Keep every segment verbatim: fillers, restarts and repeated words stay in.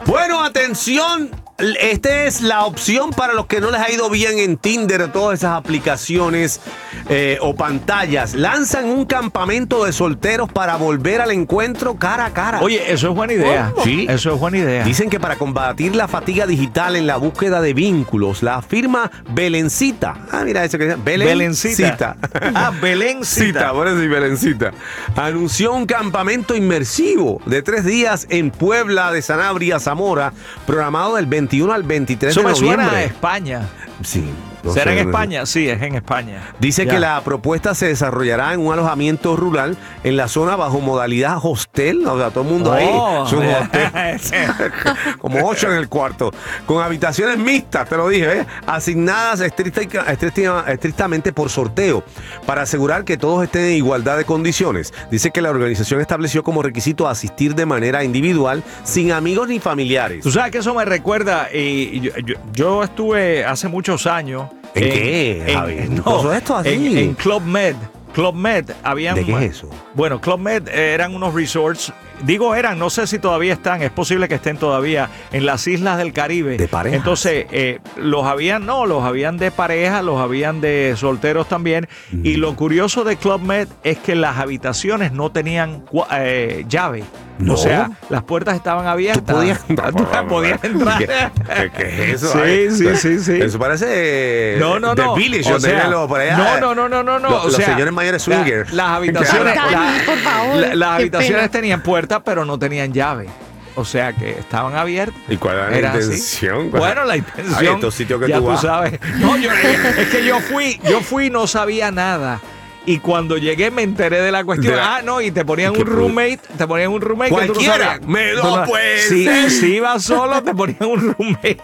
Bueno, atención. Esta es la opción para los que no les ha ido bien en Tinder, todas esas aplicaciones eh, o pantallas. Lanzan un campamento de solteros para volver al encuentro cara a cara. Oye, eso es buena idea. ¿Cómo? Sí, eso es buena idea. Dicen que para combatir la fatiga digital en la búsqueda de vínculos, la firma Belencita. Ah, mira eso que dice. Belencita. Ah, Belencita. Por eso sí, Belencita. Anunció un campamento inmersivo de tres días en Puebla de Sanabria, Zamora, programado del veintiuno al veintitrés Eso de me noviembre. suena a España. Sí. No ¿Será sé, en no España? Sí, es en España. Dice Ya. que la propuesta se desarrollará en un alojamiento rural en la zona bajo modalidad hostel. O sea, todo el mundo Oh, ahí. Es un hostel. Como ocho en el cuarto. Con habitaciones mixtas, te lo dije, ¿eh? Asignadas estricta, estricta, estrictamente por sorteo para asegurar que todos estén en igualdad de condiciones. Dice que la organización estableció como requisito asistir de manera individual, sin amigos ni familiares. Tú sabes que eso me recuerda, y yo, yo, yo estuve hace muchos años. ¿En qué, en, Javi? no, ¿Todo esto así? en, en Club Med. Club Med habían. ¿De qué es eso? Bueno, Club Med eran unos resorts. Digo eran, no sé si todavía están, es posible que estén todavía en las islas del Caribe. ¿De parejas? Entonces, eh, los habían, no, los habían de pareja, los habían de solteros también. Mm. Y lo curioso de Club Med es que las habitaciones no tenían eh, llave. ¿No? O sea, las puertas estaban abiertas. ¿Tú podías entrar? Tú podías entrar. ¿Qué, qué, qué es eso? Sí, Ay, sí, sí, sí. Eso parece no, no, The no. Village. O sea, los, por allá, no, no, no, no, no, no. Los, o sea, los señores mayores swingers. La, las habitaciones, Dani, la, por favor, la, las qué habitaciones pena. tenían puertas, pero no tenían llave. O sea que estaban abiertas. ¿Y cuál era, Era la así. intención? Bueno, la intención. Ay, estos sitios que ya tú tú vas. sabes. No, yo, es que yo fui, yo fui y no sabía nada. Y cuando llegué me enteré de la cuestión. De la- ah, no, y te ponían ¿Qué un pro- roommate, te ponían un roommate que tú no Cualquiera. sabías. Me lo Tú no- puede si, ser. si ibas solo, te ponían un roommate.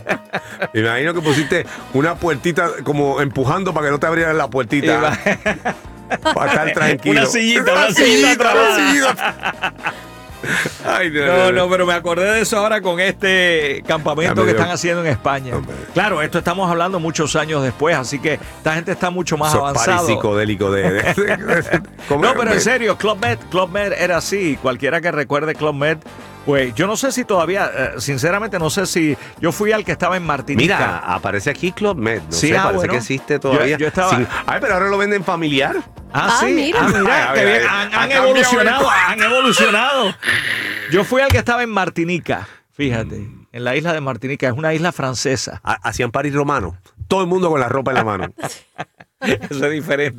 Me imagino que pusiste una puertita como empujando para que no te abrieran la puertita. Para estar tranquilo. Una sillita, una sillita atrás. una sillita. Ay, no, No, no, pero me acordé de eso ahora con este campamento Ya me que dio- están haciendo en España. Hombre. Claro, esto estamos hablando muchos años después, así que esta gente está mucho más Esos avanzado. paris psicodélicos de, de- de- de- ¿Cómo No, es? pero en serio, Club Med, Club Med era así. Cualquiera que recuerde Club Med, pues yo no sé si todavía, eh, sinceramente no sé si yo fui al que estaba en Martinica. Mira, aparece aquí Club Med. No Sí, sé, ah, parece bueno. que existe todavía. Yo- yo estaba- Sin- Ay, pero ahora lo venden familiar. Ah, Ah, sí. mira. Ah, mira, Ay, qué ay, bien. ay. Han, Ha han cambiado evolucionado, el- han evolucionado. Yo fui al que estaba en Martinica, fíjate, en la isla de Martinica. Es una isla francesa. Ha- Hacían paris romanos. Todo el mundo con la ropa en la mano. Eso es diferente.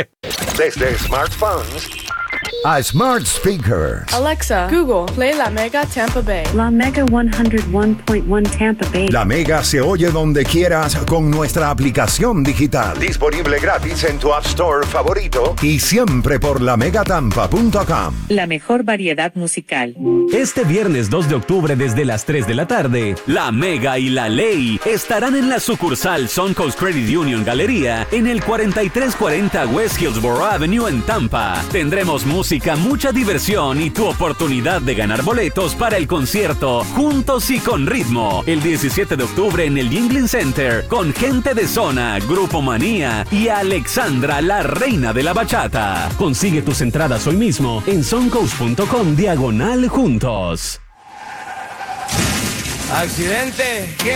Desde smartphones a smart speakers. Alexa, Google, play La Mega Tampa Bay. La Mega one oh one point one Tampa Bay. La Mega se oye donde quieras con nuestra aplicación digital. disponible gratis en tu App Store favorito. Y siempre por la mega tampa punto com. La mejor variedad musical. Este viernes dos de octubre desde las tres de la tarde, La Mega y La Ley estarán en la sucursal Suncoast Credit Union Galería en el cuarenta y tres cuarenta West Hillsborough Avenue en Tampa. Tendremos música, mucha diversión y tu oportunidad de ganar boletos para el concierto Juntos y con Ritmo el diecisiete de octubre en el Yingling Center con Gente de Zona, Grupo Manía y Alexandra, la reina de la bachata. Consigue tus entradas hoy mismo en suncoast punto com diagonal juntos. Accidente, ¿qué